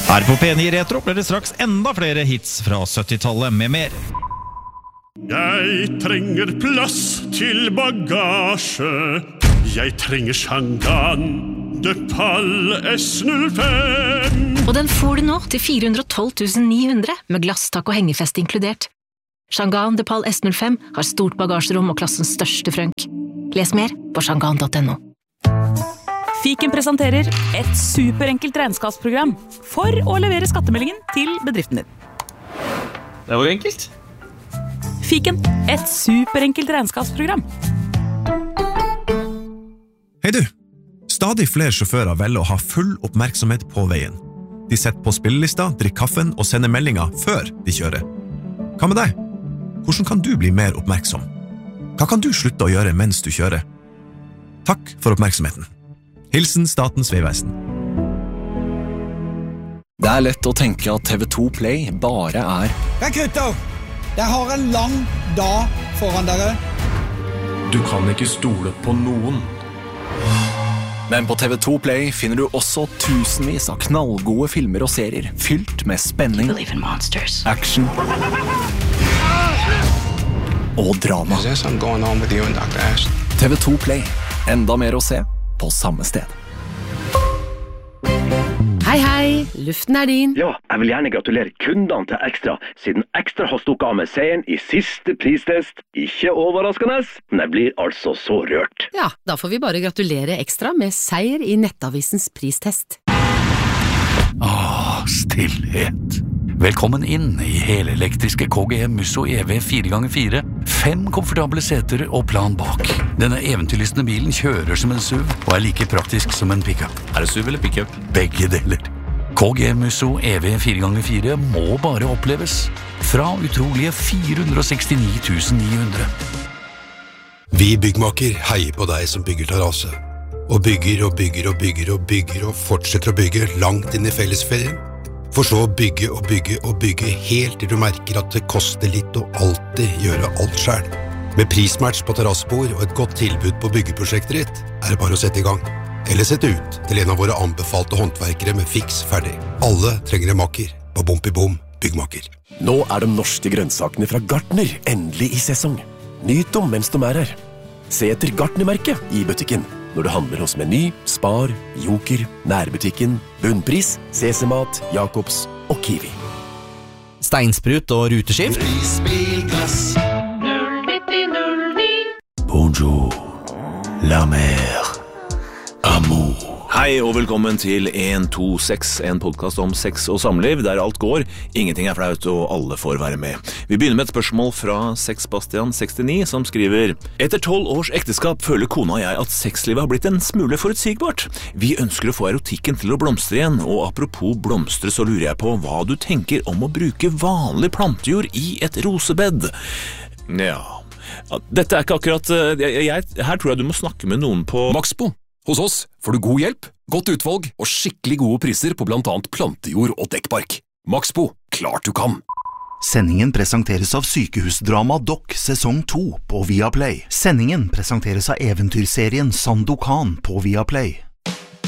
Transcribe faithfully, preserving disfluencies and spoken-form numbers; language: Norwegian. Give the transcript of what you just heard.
Her på P ni Retro blir det straks enda flere hits fra syttitallet med mer. Jeg trenger plass til bagasje. Jeg trenger Shangan de Pal S null fem. Og den får du nå til fire hundre og tolv tusen ni hundre med glasstak og hengefeste inkludert. Shangan de Pal S null fem har stort bagasjerom og klassens største frønk. Les mer på shangan punktum no. Fiken presenterer et superenkelt regnskapsprogram for å levere skattemeldingen til bedriften din. Det var enkelt. Fiken, et superenkelt regnskapsprogram. Hei du! Stadig flere sjåfører velger å ha full oppmerksomhet på veien. De setter på spillelista, drikker kaffen og sender meldinger før de kjører. Hva med deg? Hvordan kan du bli mer oppmerksom? Hva kan du slutte å gjøre mens du kjører? Takk for oppmerksomheten. Hilsen Statens Vegvesen. Det er lett å tenke at T V to Play bare er Hei gutter! Jeg har en lang dag foran dere. Du kan ikke stole på noen. Men på T V to Play finner du også tusenvis av knallgode filmer og serier fylt med spenning, action og drama. T V to Play. Enda mer å se på samme sted. Hei, hei, luften er din. Ja, jeg vil gjerne gratulere kundene til Extra, siden Extra har stukket av med seieren i siste pristest. Ikke overraskende, men jeg blir altså så rørt. Ja, da får vi bare gratulere Extra med seier i Nettavisens pristest. Ah, stillhet. Velkommen inn i helelektriske K G M Musso E V fire ganger fire. Fem komfortable seter og plan bak. Denne eventyrlystne bilen kjører som en SUV og er like praktisk som en pickup. Er det SUV eller pickup? Begge deler. K G M Musso E V fire ganger fire må bare oppleves. Fra utrolige fire hundre og sekstini tusen ni hundre. Vi byggmaker heier på deg som bygger terrasse. Og bygger og bygger og bygger og bygger og fortsetter å bygge langt inn i fellesferien. For så å bygge og bygge og bygge helt til du merker at det koster litt å alltid gjøre alt selv. Med prismatch på terrassebord og et godt tilbud på byggeprosjektet ditt, er det bare å sette i gang. Eller sette ut til en av våre anbefalte håndverkere med fiks ferdig. Alle trenger en makker på Bompi Bom byggmaker. Nå er de norske grønnsakene fra Gartner endelig i sesong. Nyt dem mens de er her. Se etter Gartner-merket i butikken. Når du handler hos Meny, Spar, Joker, Nærbutikken, Bunnpris, Sesemat, Jakobs og Kiwi. Steinsprut og ruteskift. Prisbilglass null nitti null ni. Bonjour, la mer, amour. Hei og velkommen til en to seks, en podcast om sex og samliv, der alt går, ingenting er flaut og alle får være med. Vi begynner med et spørsmål fra Sexbastian sekstini som skriver: Etter tolv års ekteskap føler kona og jeg at sexlivet har blitt en smule forutsigbart. Vi ønsker å få erotikken til å blomstre igjen, og apropos blomstre så lurer jeg på hva du tenker om å bruke vanlig plantejord i et rosebed. Ja, dette er ikke akkurat... Jeg, jeg, her tror jeg du må snakke med noen på... Maxbo. Hos oss får du god hjelp, godt utvalg og skikkelig gode priser på blant annet plantejord og dekkbark. Maxbo, klart du kan! Sendingen presenteres av sykehusdrama Doc sesong to på Viaplay. Sendingen presenteres av eventyrserien Sandokan på Viaplay.